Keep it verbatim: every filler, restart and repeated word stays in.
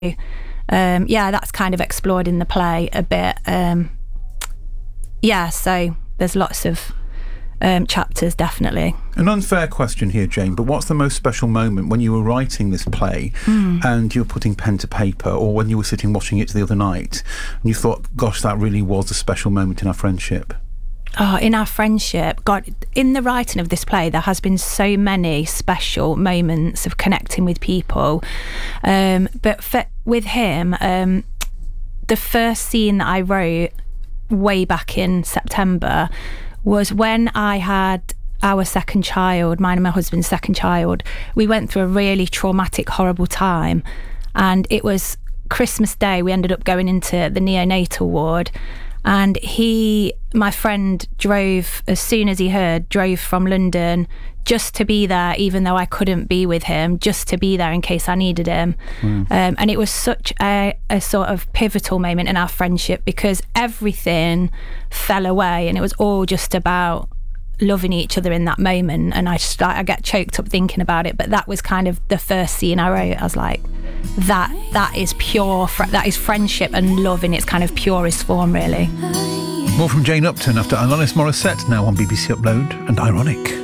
um, yeah, that's kind of explored in the play a bit. Um, yeah, so there's lots of um, chapters, definitely. An unfair question here, Jane, but what's the most special moment when you were writing this play mm. and you were putting pen to paper, or when you were sitting watching it the other night and you thought, gosh, that really was a special moment in our friendship? Oh, in our friendship, God, in the writing of this play, there has been so many special moments of connecting with people. Um, but for, with him, um, the first scene that I wrote way back in September was when I had our second child, mine and my husband's second child. We went through a really traumatic, horrible time. And it was Christmas Day. We ended up going into the neonatal ward. And he, my friend, drove, as soon as he heard, drove from London just to be there, even though I couldn't be with him, just to be there in case I needed him. Mm. Um, and it was such a, a sort of pivotal moment in our friendship, because everything fell away and it was all just about loving each other in that moment. And I just, I get choked up thinking about it, but that was kind of the first scene I wrote. I was like, that that is pure, that is friendship and love in its kind of purest form, really. More from Jane Upton after Alanis Morissette, now on B B C Upload and Ironic.